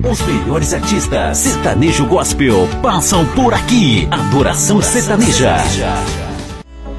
Os melhores artistas sertanejo gospel passam por aqui. Adoração Sertaneja.